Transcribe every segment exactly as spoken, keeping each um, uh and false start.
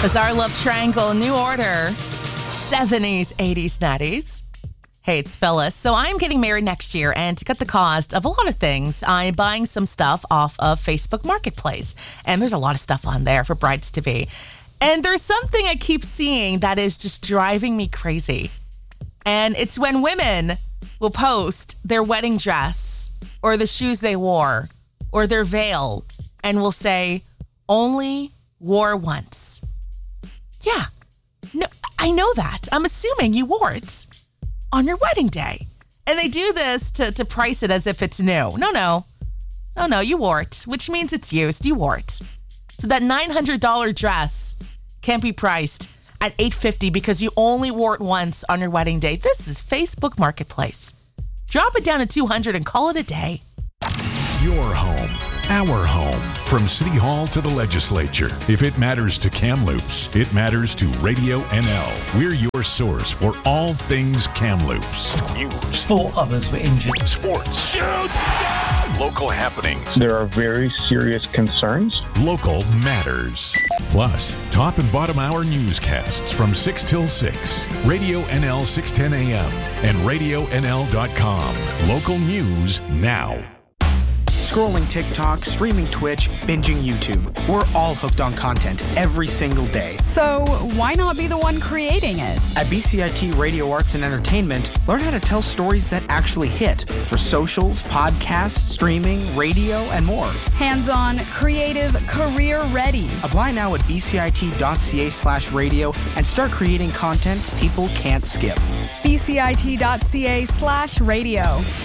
Bizarre Love Triangle, New Order, seventies, eighties, nineties. Hey, it's Phyllis. So I'm getting married next year, and to cut the cost of a lot of things, I'm buying some stuff off of Facebook Marketplace. And there's a lot of stuff on there for brides-to-be. And there's something I keep seeing that is just driving me crazy. And it's when women will post their wedding dress or the shoes they wore or their veil and will say, only wore once. Yeah, no, I know that. I'm assuming you wore it on your wedding day. And they do this to, to price it as if it's new. No, no. No, no, you wore it, which means it's used. You wore it. So that nine hundred dollars dress can't be priced at eight hundred fifty dollars because you only wore it once on your wedding day. This is Facebook Marketplace. Drop it down to two hundred dollars and call it a day. Your home, our home. From City Hall to the legislature. If it matters to Kamloops, it matters to Radio N L. We're your source for all things Kamloops. News. Four others were injured. Sports. Shoot! Local happenings. There are very serious concerns. Local matters. Plus, top and bottom hour newscasts from six till six. Radio N L six ten A M and radio N L dot com. Local news now. Scrolling TikTok, streaming Twitch, binging YouTube. We're all hooked on content every single day. So why not be the one creating it? At B C I T Radio Arts and Entertainment, learn how to tell stories that actually hit for socials, podcasts, streaming, radio, and more. Hands-on, creative, career-ready. Apply now at bcit.ca slash radio and start creating content people can't skip. bcit.ca slash radio.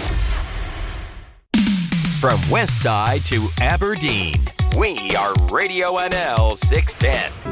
From West Side to Aberdeen, we are Radio N L six ten.